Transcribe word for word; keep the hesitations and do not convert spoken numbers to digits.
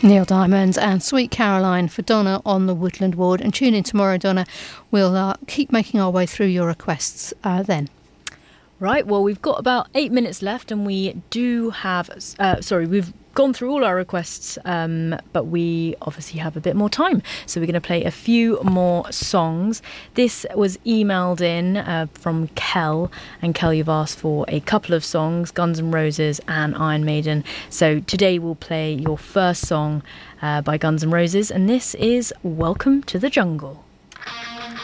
Neil Diamond and Sweet Caroline for Donna on the Woodland Ward. And tune in tomorrow, Donna. We'll uh, keep making our way through your requests uh, then. Right, well, we've got about eight minutes left, and we do have, uh, sorry, we've gone through all our requests, um, but we obviously have a bit more time. So we're going to play a few more songs. This was emailed in uh, from Kel, and Kel, you've asked for a couple of songs, Guns N' Roses and Iron Maiden. So today we'll play your first song uh, by Guns N' Roses, and this is Welcome to the Jungle.